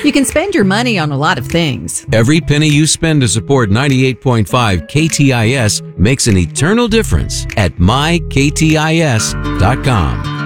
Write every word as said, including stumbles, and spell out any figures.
You can spend your money on a lot of things. Every penny you spend to support ninety-eight point five K T I S makes an eternal difference at my K T I S dot com.